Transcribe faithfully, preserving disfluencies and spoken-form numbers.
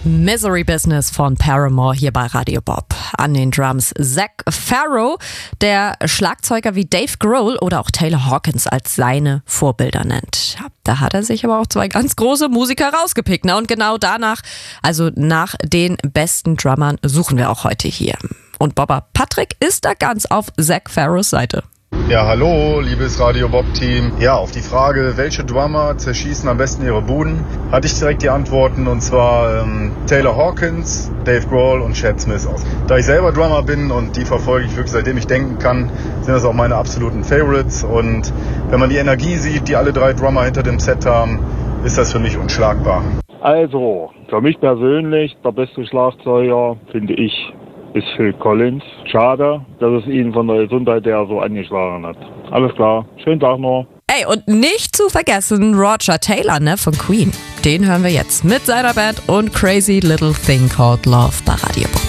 Misery Business von Paramore hier bei Radio Bob. An den Drums Zac Farro, der Schlagzeuger wie Dave Grohl oder auch Taylor Hawkins als seine Vorbilder nennt. Da hat er sich aber auch zwei ganz große Musiker rausgepickt. Ne? Und genau danach, also nach den besten Drummern, suchen wir auch heute hier. Und Bobber Patrick ist da ganz auf Zac Farros Seite. Ja, hallo, liebes Radio Bob-Team. Ja, auf die Frage, welche Drummer zerschießen am besten ihre Buden, hatte ich direkt die Antworten, und zwar ähm, Taylor Hawkins, Dave Grohl und Chad Smith aus. Da ich selber Drummer bin und die verfolge ich wirklich seitdem ich denken kann, sind das auch meine absoluten Favorites. Und wenn man die Energie sieht, die alle drei Drummer hinter dem Set haben, ist das für mich unschlagbar. Also, für mich persönlich, der beste Schlagzeuger, finde ich, ist Phil Collins. Schade, dass es ihn von der Gesundheit her so angeschlagen hat. Alles klar, schönen Tag noch. Ey, und nicht zu vergessen Roger Taylor, ne, von Queen. Den hören wir jetzt mit seiner Band und Crazy Little Thing Called Love bei Radio Bob.